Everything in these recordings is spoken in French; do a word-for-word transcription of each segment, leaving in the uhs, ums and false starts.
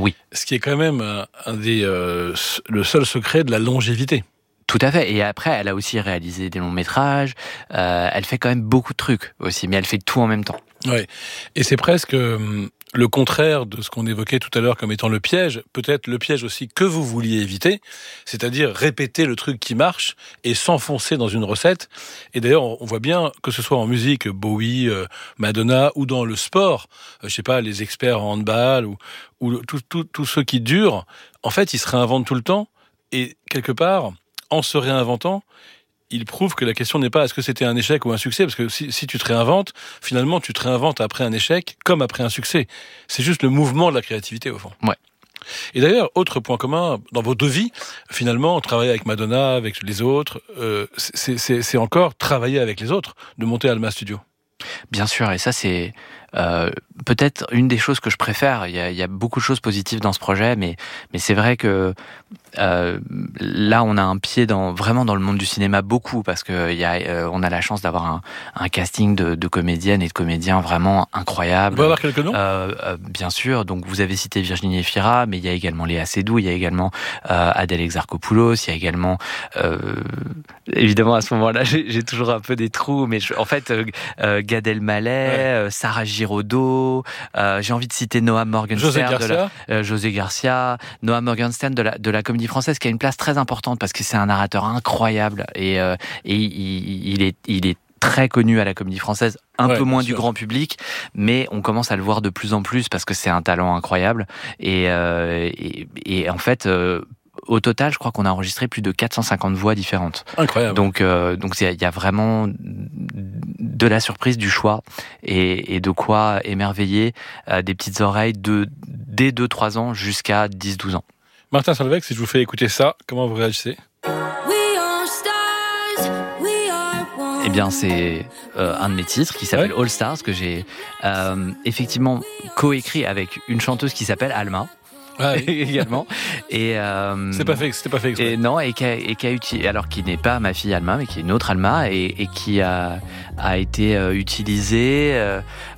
Oui. Ce qui est quand même un, un des, euh, le seul secret de la longévité. Tout à fait. Et après, elle a aussi réalisé des longs métrages. Euh, elle fait quand même beaucoup de trucs aussi, mais elle fait tout en même temps. Ouais. Et c'est presque euh, le contraire de ce qu'on évoquait tout à l'heure comme étant le piège. Peut-être le piège aussi que vous vouliez éviter, c'est-à-dire répéter le truc qui marche et s'enfoncer dans une recette. Et d'ailleurs, on voit bien que ce soit en musique, Bowie, euh, Madonna, ou dans le sport, euh, je sais pas, les experts en handball ou, ou tous tout, tout ceux qui durent. En fait, ils se réinventent tout le temps. Et quelque part, en se réinventant, il prouve que la question n'est pas est-ce que c'était un échec ou un succès, parce que si, si tu te réinventes, finalement, tu te réinventes après un échec comme après un succès. C'est juste le mouvement de la créativité, au fond. Ouais. Et d'ailleurs, autre point commun, dans vos deux vies, finalement, travailler avec Madonna, avec les autres, euh, c'est, c'est, c'est encore travailler avec les autres, de monter Alma Studio. Bien sûr, et ça c'est euh, peut-être une des choses que je préfère. Il y a, il y a beaucoup de choses positives dans ce projet, mais mais c'est vrai que euh, là on a un pied dans vraiment dans le monde du cinéma beaucoup parce que il y a euh, on a la chance d'avoir un, un casting de, de comédiennes et de comédiens vraiment incroyable. On peut avoir quelques noms. Euh, euh, bien sûr. Donc vous avez cité Virginie Efira, mais il y a également Léa Seydoux, il y a également euh, Adèle Exarchopoulos, il y a également euh, évidemment à ce moment-là j'ai, j'ai toujours un peu des trous, mais je, en fait euh, euh, Gad Elmaleh, ouais. euh, Sarah Giraudot, euh, j'ai envie de citer Noah Morgenstern, José Garcia, de la, euh, José Garcia, Noah Morgenstern de la de la Comédie Française, qui a une place très importante parce que c'est un narrateur incroyable et euh, et il, il est il est très connu à la Comédie Française, un ouais, peu moins du grand public, mais on commence à le voir de plus en plus parce que c'est un talent incroyable et euh, et, et en fait. Euh, Au total, je crois qu'on a enregistré plus de quatre cent cinquante voix différentes. Incroyable. Donc, euh, donc il y a vraiment de la surprise, du choix et, et de quoi émerveiller euh, des petites oreilles de dès deux trois ans jusqu'à dix douze ans. Martin Solveig, si je vous fais écouter ça, comment vous réagissez ? Eh bien, c'est euh, un de mes titres qui s'appelle ouais. All Stars, que j'ai euh, effectivement coécrit avec une chanteuse qui s'appelle Alma. Ah oui. également et euh, c'est pas fait c'était pas fait exprès. Et non et qui a, et qui a utilisé alors qui n'est pas ma fille Alma mais qui est une autre Alma et, et qui a a été euh, utilisée euh,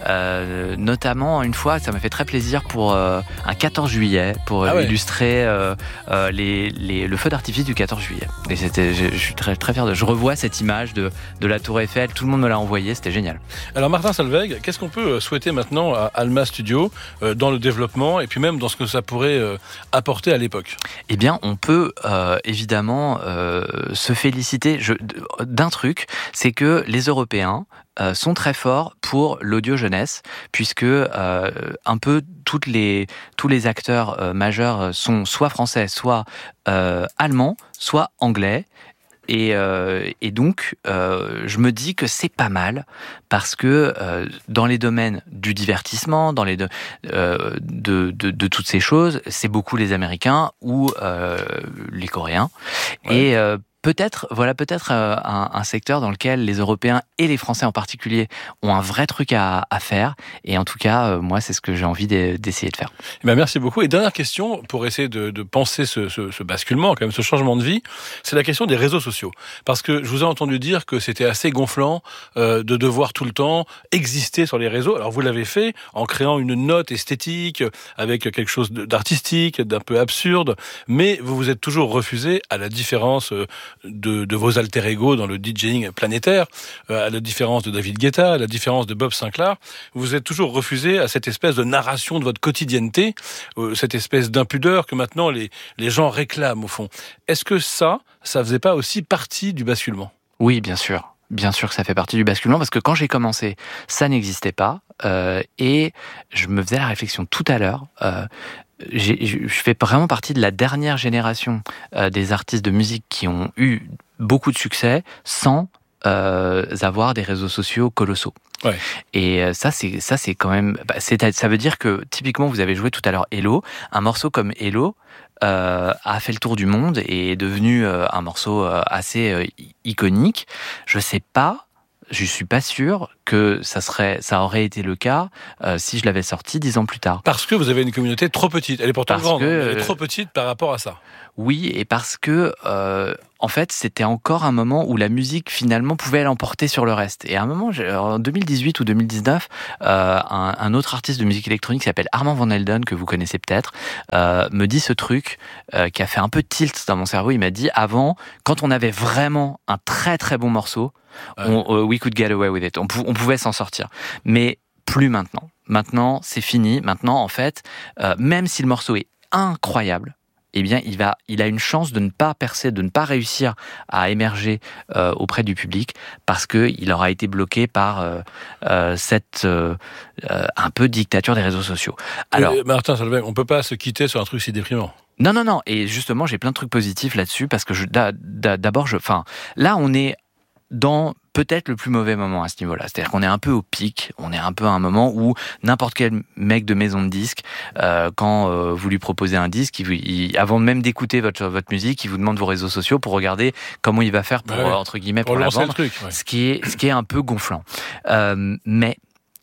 euh, notamment une fois, ça m'a fait très plaisir pour euh, un quatorze juillet pour ah ouais. illustrer euh, euh, les, les le feu d'artifice du quatorze juillet et c'était je, je suis très très fier de je revois cette image de de la Tour Eiffel, tout le monde me l'a envoyé, c'était génial. Alors Martin Solveig, qu'est-ce qu'on peut souhaiter maintenant à Alma Studio euh, dans le développement et puis même dans ce que ça pourrait Euh, apporté à l'époque? Eh bien, on peut euh, évidemment euh, se féliciter je, d'un truc, c'est que les Européens euh, sont très forts pour l'audio jeunesse, puisque euh, un peu toutes les, tous les acteurs euh, majeurs sont soit français, soit euh, allemands, soit anglais. Et, euh, et donc, euh, je me dis que c'est pas mal parce que euh, dans les domaines du divertissement, dans les de, euh, de, de, de toutes ces choses, c'est beaucoup les Américains ou euh, les Coréens. Ouais. Et euh, peut-être, voilà, peut-être euh, un, un secteur dans lequel les Européens et les Français en particulier ont un vrai truc à, à faire. Et en tout cas, euh, moi, c'est ce que j'ai envie de, d'essayer de faire. Eh bien, merci beaucoup. Et dernière question, pour essayer de, de penser ce, ce, ce basculement, quand même, ce changement de vie, c'est la question des réseaux sociaux. Parce que je vous ai entendu dire que c'était assez gonflant euh, de devoir tout le temps exister sur les réseaux. Alors, vous l'avez fait en créant une note esthétique, avec quelque chose d'artistique, d'un peu absurde, mais vous vous êtes toujours refusé, à la différence de, de vos alter ego dans le DJing planétaire, euh, à la différence de David Guetta, à la différence de Bob Sinclair, vous vous êtes toujours refusé à cette espèce de narration de votre quotidienneté, euh, cette espèce d'impudeur que maintenant les, les gens réclament au fond. Est-ce que ça, ça faisait pas aussi partie du basculement ? Oui, bien sûr. Bien sûr que ça fait partie du basculement, parce que quand j'ai commencé, ça n'existait pas. Euh, et je me faisais la réflexion tout à l'heure. Euh, j'ai, je fais vraiment partie de la dernière génération euh, des artistes de musique qui ont eu beaucoup de succès sans euh, avoir des réseaux sociaux colossaux. Ouais. Et ça, c'est ça, c'est quand même. Bah, c'est, ça veut dire que typiquement, vous avez joué tout à l'heure Hello, un morceau comme Hello. Euh, a fait le tour du monde et est devenu euh, un morceau euh, assez euh, iconique. Je sais pas, je suis pas sûr que ça serait, ça aurait été le cas euh, si je l'avais sorti dix ans plus tard. Parce que vous avez une communauté trop petite. Elle est pourtant parce grande, que, mais elle est trop petite par rapport à ça. Oui, et parce que euh, en fait, c'était encore un moment où la musique, finalement, pouvait l'emporter sur le reste. Et à un moment, en deux mille dix-huit ou deux mille dix-neuf, euh, un, un autre artiste de musique électronique qui s'appelle Armand Van Helden, que vous connaissez peut-être, euh, me dit ce truc euh, qui a fait un peu tilt dans mon cerveau. Il m'a dit, avant, quand on avait vraiment un très très bon morceau, ouais. on, uh, we could get away with it. On, pou- on pouvait s'en sortir. Mais plus maintenant. Maintenant, c'est fini. Maintenant, en fait, euh, même si le morceau est incroyable, eh bien, il, va, il a une chance de ne pas percer, de ne pas réussir à émerger euh, auprès du public parce qu'il aura été bloqué par euh, euh, cette euh, euh, un peu dictature des réseaux sociaux. Alors, euh, Martin Solveig, on ne peut pas se quitter sur un truc si déprimant. Non, non, non. Et justement, j'ai plein de trucs positifs là-dessus parce que je, d'abord, je, enfin, là, on est dans peut-être le plus mauvais moment à ce niveau-là. C'est-à-dire qu'on est un peu au pic, on est un peu à un moment où n'importe quel mec de maison de disques, euh, quand euh, vous lui proposez un disque, il, il, avant même d'écouter votre, votre musique, il vous demande vos réseaux sociaux pour regarder comment il va faire pour, ouais, entre guillemets, pour, pour la vendre, truc, ouais. ce, qui est, ce qui est un peu gonflant. Euh, mais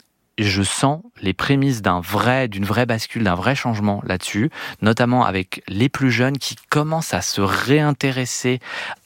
je sens les prémices d'un vrai, d'une vraie bascule, d'un vrai changement là-dessus, notamment avec les plus jeunes qui commencent à se réintéresser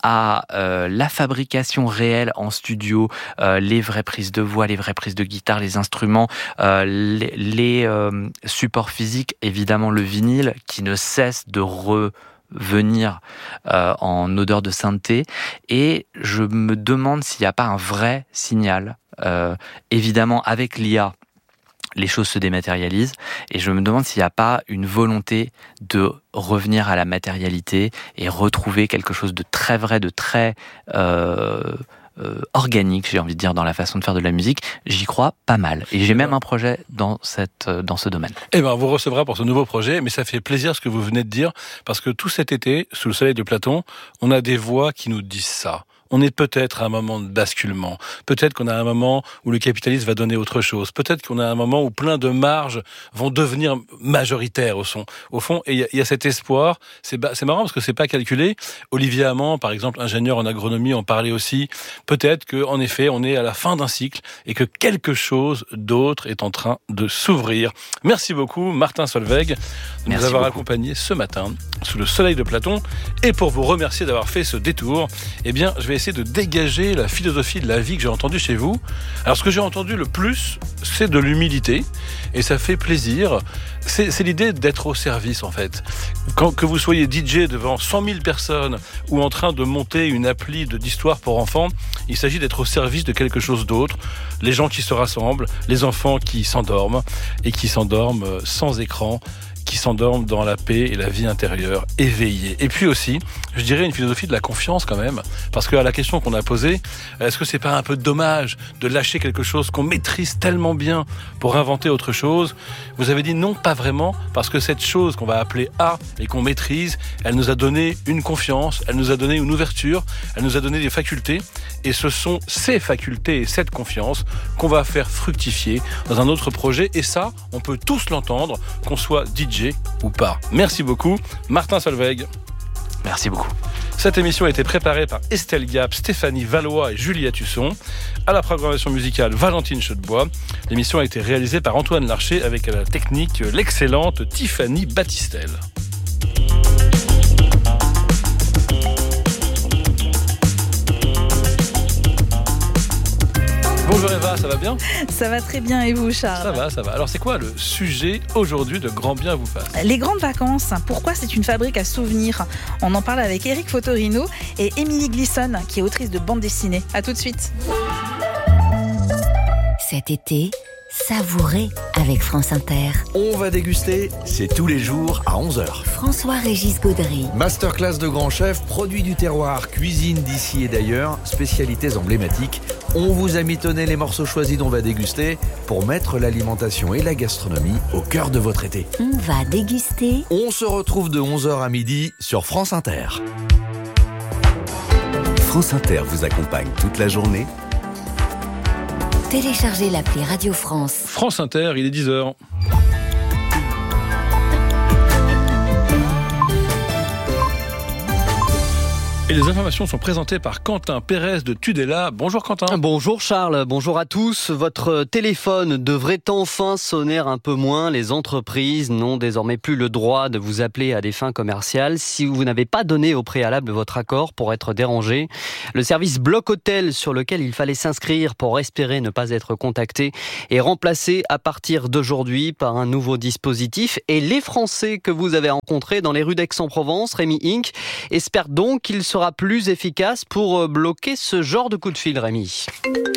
à euh, la fabrication réelle en studio, euh, les vraies prises de voix, les vraies prises de guitare, les instruments, euh, les, les euh, supports physiques, évidemment le vinyle qui ne cesse de re... venir euh, en odeur de sainteté, et je me demande s'il n'y a pas un vrai signal. Euh, évidemment, avec l'I A, les choses se dématérialisent, et je me demande s'il n'y a pas une volonté de revenir à la matérialité et retrouver quelque chose de très vrai, de très euh, euh, organique, j'ai envie de dire, dans la façon de faire de la musique. J'y crois pas mal, et j'ai même un projet dans, cette, dans ce domaine. Eh ben, on vous recevra pour ce nouveau projet, mais ça fait plaisir ce que vous venez de dire, parce que tout cet été, sous le soleil de Platon, on a des voix qui nous disent ça. On est peut-être à un moment de basculement. Peut-être qu'on a un moment où le capitalisme va donner autre chose. Peut-être qu'on a un moment où plein de marges vont devenir majoritaires au son. Au fond, et il y, y a cet espoir. C'est, ba- c'est marrant parce que c'est pas calculé. Olivier Amand, par exemple, ingénieur en agronomie, en parlait aussi. Peut-être qu'en effet, on est à la fin d'un cycle et que quelque chose d'autre est en train de s'ouvrir. Merci beaucoup, Martin Solveig, de Merci nous avoir beaucoup. accompagnés ce matin sous le soleil de Platon. Et pour vous remercier d'avoir fait ce détour, eh bien, je vais essayer de dégager la philosophie de la vie que j'ai entendue chez vous. Alors, ce que j'ai entendu le plus, c'est de l'humilité, et ça fait plaisir. C'est, c'est l'idée d'être au service, en fait. Quand, que vous soyez D J devant cent mille personnes ou en train de monter une appli de, d'histoire pour enfants, il s'agit d'être au service de quelque chose d'autre. Les gens qui se rassemblent, les enfants qui s'endorment, et qui s'endorment sans écran, qui s'endorment dans la paix et la vie intérieure éveillée. Et puis aussi, je dirais une philosophie de la confiance quand même, parce qu'à la question qu'on a posée, est-ce que c'est pas un peu dommage de lâcher quelque chose qu'on maîtrise tellement bien pour inventer autre chose ? Vous avez dit non, pas vraiment, parce que cette chose qu'on va appeler A et qu'on maîtrise, elle nous a donné une confiance, elle nous a donné une ouverture, elle nous a donné des facultés, et ce sont ces facultés et cette confiance qu'on va faire fructifier dans un autre projet, et ça, on peut tous l'entendre, qu'on soit D J ou pas. Merci beaucoup, Martin Solveig. Merci beaucoup. Cette émission a été préparée par Estelle Gap, Stéphanie Valois et Julia Tusson. À la programmation musicale, Valentine Chaudebois. L'émission a été réalisée par Antoine Larcher avec à la technique l'excellente Tiffany Battistel. Bonjour Eva, ça va bien ? Ça va très bien, et vous Charles ? Ça va, ça va. Alors c'est quoi le sujet aujourd'hui de Grand Bien vous fasse ? Les grandes vacances, pourquoi c'est une fabrique à souvenirs ? On en parle avec Eric Fotorino et Émilie Glisson, qui est autrice de bande dessinée. À tout de suite. Cet été, savourez avec France Inter. On va déguster, c'est tous les jours à onze heures. François-Régis Gaudry. Masterclass de grands chefs, produits du terroir, cuisine d'ici et d'ailleurs, spécialités emblématiques. On vous a mitonné les morceaux choisis dont on va déguster pour mettre l'alimentation et la gastronomie au cœur de votre été. On va déguster. On se retrouve de onze heures à midi sur France Inter. France Inter vous accompagne toute la journée. Téléchargez l'appli Radio France. France Inter, il est dix heures. Et les informations sont présentées par Quentin Pérez de Tudela. Bonjour Quentin. Bonjour Charles, bonjour à tous. Votre téléphone devrait enfin sonner un peu moins. Les entreprises n'ont désormais plus le droit de vous appeler à des fins commerciales si vous n'avez pas donné au préalable votre accord pour être dérangé. Le service Bloc Hôtel sur lequel il fallait s'inscrire pour espérer ne pas être contacté est remplacé à partir d'aujourd'hui par un nouveau dispositif. Et les Français que vous avez rencontrés dans les rues d'Aix-en-Provence, Rémi Inc, espèrent donc qu'il sera plus efficace pour bloquer ce genre de coup de fil, Rémi.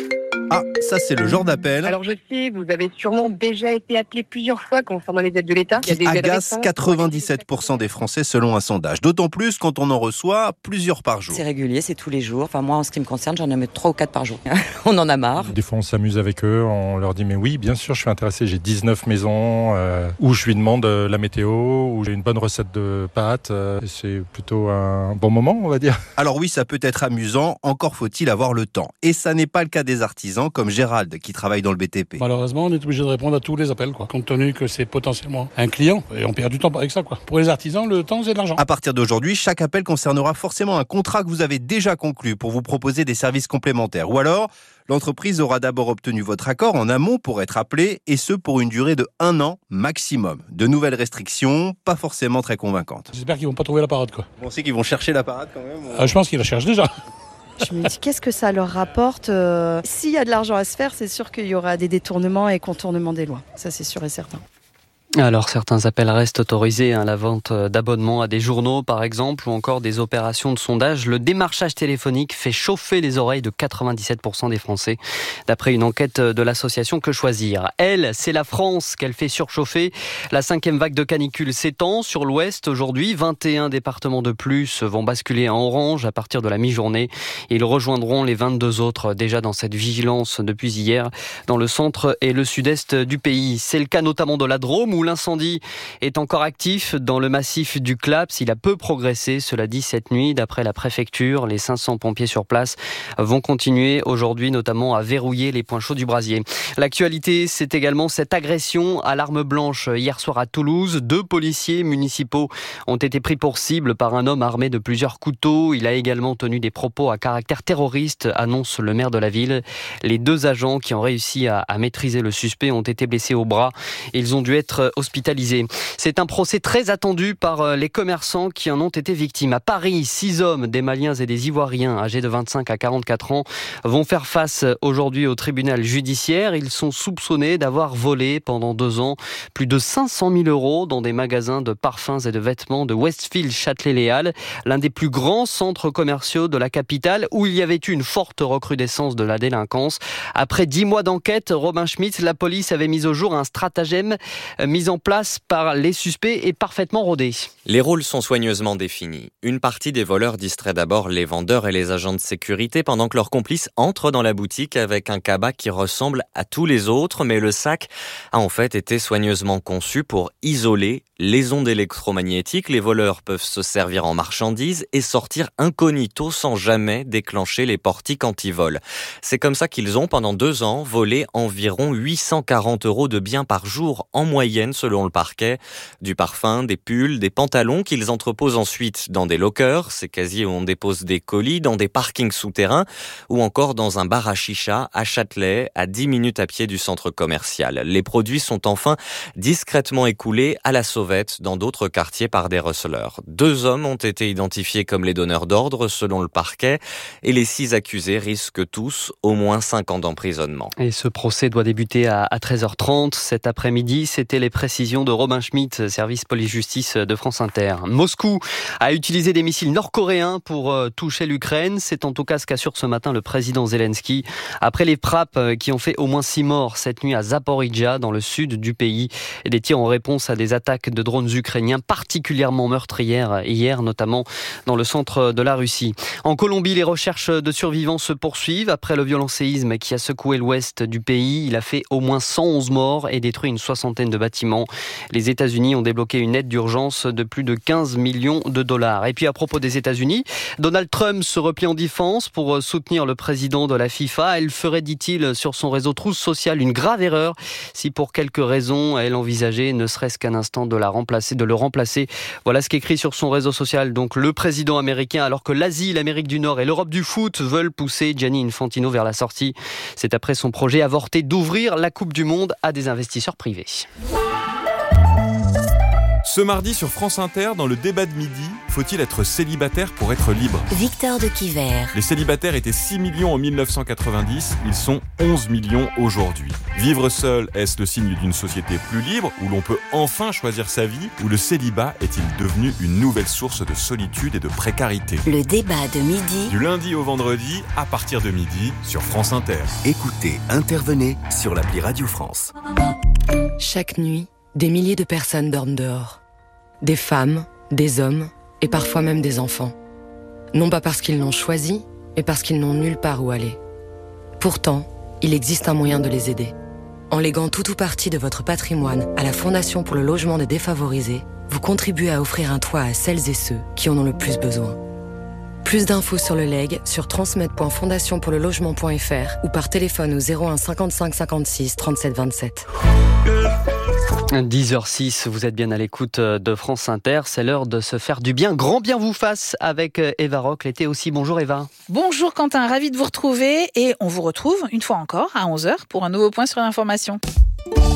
Ah, ça c'est le genre d'appel. Alors je sais, vous avez sûrement déjà été appelé plusieurs fois concernant les aides de l'État. Qui agace quatre-vingt-dix-sept pour cent des Français selon un sondage. D'autant plus quand on en reçoit plusieurs par jour. C'est régulier, c'est tous les jours. Enfin moi en ce qui me concerne, j'en ai trois ou quatre par jour. On en a marre. Des fois on s'amuse avec eux, on leur dit mais oui, bien sûr je suis intéressé, j'ai dix-neuf maisons, euh, où je lui demande euh, la météo, où j'ai une bonne recette de pâtes. Euh, c'est plutôt un bon moment on va dire. Alors oui, ça peut être amusant, encore faut-il avoir le temps. Et ça n'est pas le cas des artisans comme Gérald qui travaille dans le B T P. Malheureusement, on est obligé de répondre à tous les appels, quoi, compte tenu que c'est potentiellement un client et on perd du temps avec ça, quoi. Pour les artisans, le temps c'est de l'argent. À partir d'aujourd'hui, chaque appel concernera forcément un contrat que vous avez déjà conclu pour vous proposer des services complémentaires. Ou alors, l'entreprise aura d'abord obtenu votre accord en amont pour être appelée, et ce pour une durée de un an maximum. De nouvelles restrictions, pas forcément très convaincantes. J'espère qu'ils vont pas trouver la parade, quoi. Vous pensez qu'ils vont chercher la parade quand même ou... euh, Je pense qu'ils la cherchent déjà. Je me dis, qu'est-ce que ça leur rapporte euh, S'il y a de l'argent à se faire, c'est sûr qu'il y aura des détournements et contournements des lois. Ça, c'est sûr et certain. Alors certains appels restent autorisés, hein, la vente d'abonnements à des journaux par exemple, ou encore des opérations de sondage. Le démarchage téléphonique fait chauffer les oreilles de quatre-vingt-dix-sept pour cent des Français, d'après une enquête de l'association Que Choisir. Elle, c'est la France qu'elle fait surchauffer. La cinquième vague de canicule s'étend sur l'ouest aujourd'hui. vingt et un départements de plus vont basculer en orange à partir de la mi-journée. Ils rejoindront les vingt-deux autres déjà dans cette vigilance depuis hier dans le centre et le sud-est du pays. C'est le cas notamment de la Drôme où l'incendie est encore actif dans le massif du Claps. Il a peu progressé, cela dit, cette nuit. D'après la préfecture, les cinq cents pompiers sur place vont continuer aujourd'hui, notamment à verrouiller les points chauds du brasier. L'actualité, c'est également cette agression à l'arme blanche hier soir à Toulouse. Deux policiers municipaux ont été pris pour cible par un homme armé de plusieurs couteaux. Il a également tenu des propos à caractère terroriste, annonce le maire de la ville. Les deux agents qui ont réussi à, à maîtriser le suspect ont été blessés au bras. Ils ont dû être hospitalisés. C'est un procès très attendu par les commerçants qui en ont été victimes. À Paris, six hommes, des Maliens et des Ivoiriens, âgés de vingt-cinq à quarante-quatre ans, vont faire face aujourd'hui au tribunal judiciaire. Ils sont soupçonnés d'avoir volé pendant deux ans plus de cinq cent mille euros dans des magasins de parfums et de vêtements de Westfield Châtelet-Léal, l'un des plus grands centres commerciaux de la capitale où il y avait eu une forte recrudescence de la délinquance. Après dix mois d'enquête, Robin Schmitz, la police avait mis au jour un stratagème mis en place par les suspects est parfaitement rodé. Les rôles sont soigneusement définis. Une partie des voleurs distrait d'abord les vendeurs et les agents de sécurité pendant que leurs complices entrent dans la boutique avec un cabas qui ressemble à tous les autres, mais le sac a en fait été soigneusement conçu pour isoler les ondes électromagnétiques. Les voleurs peuvent se servir en marchandises et sortir incognito sans jamais déclencher les portiques anti-vol. C'est comme ça qu'ils ont, pendant deux ans, volé environ huit cent quarante euros de biens par jour en moyenne selon le parquet. Du parfum, des pulls, des pantalons qu'ils entreposent ensuite dans des lockers, ces casiers où on dépose des colis, dans des parkings souterrains ou encore dans un bar à chicha à Châtelet, à dix minutes à pied du centre commercial. Les produits sont enfin discrètement écoulés à la sauvette dans d'autres quartiers par des receleurs. Deux hommes ont été identifiés comme les donneurs d'ordre selon le parquet et les six accusés risquent tous au moins cinq ans d'emprisonnement. Et ce procès doit débuter à treize heures trente cet après-midi. C'était les précisions de Robin Schmitt, service police-justice de France Inter. Moscou a utilisé des missiles nord-coréens pour toucher l'Ukraine. C'est en tout cas ce qu'assure ce matin le président Zelensky. Après les frappes qui ont fait au moins six morts cette nuit à Zaporizhzhia, dans le sud du pays. Et des tirs en réponse à des attaques de drones ukrainiens particulièrement meurtrières hier, notamment dans le centre de la Russie. En Colombie, les recherches de survivants se poursuivent. Après le violent séisme qui a secoué l'ouest du pays, il a fait au moins cent onze morts et détruit une soixantaine de bâtiments effectivement, les États-Unis ont débloqué une aide d'urgence de plus de quinze millions de dollars. Et puis à propos des États-Unis, Donald Trump se replie en défense pour soutenir le président de la FIFA. Elle ferait, dit-il, sur son réseau Trousse Sociale une grave erreur si pour quelques raisons elle envisageait, ne serait-ce qu'un instant, de la remplacer, de le remplacer. Voilà ce qu'écrit sur son réseau social donc le président américain, alors que l'Asie, l'Amérique du Nord et l'Europe du foot veulent pousser Gianni Infantino vers la sortie. C'est après son projet avorté d'ouvrir la Coupe du Monde à des investisseurs privés. Ce mardi sur France Inter, dans le débat de midi, faut-il être célibataire pour être libre ? Victor de Quiver. Les célibataires étaient six millions en mille neuf cent quatre-vingt-dix, ils sont onze millions aujourd'hui. Vivre seul, est-ce le signe d'une société plus libre, où l'on peut enfin choisir sa vie, ou le célibat est-il devenu une nouvelle source de solitude et de précarité ? Le débat de midi. Du lundi au vendredi, à partir de midi, sur France Inter. Écoutez, intervenez sur l'appli Radio France. Chaque nuit, des milliers de personnes dorment dehors. Des femmes, des hommes et parfois même des enfants. Non pas parce qu'ils l'ont choisi, mais parce qu'ils n'ont nulle part où aller. Pourtant, il existe un moyen de les aider. En léguant tout ou partie de votre patrimoine à la Fondation pour le logement des défavorisés, vous contribuez à offrir un toit à celles et ceux qui en ont le plus besoin. Plus d'infos sur le legs sur transmet point fondation pour le logement point f r ou par téléphone au zéro un cinquante-cinq cinquante-six trente-sept vingt-sept. dix heures six, vous êtes bien à l'écoute de France Inter. C'est l'heure de se faire du bien. Grand bien vous fasse avec Eva Rock. L'été aussi. Bonjour Eva. Bonjour Quentin, ravi de vous retrouver. Et on vous retrouve une fois encore à onze heures pour un nouveau point sur l'information.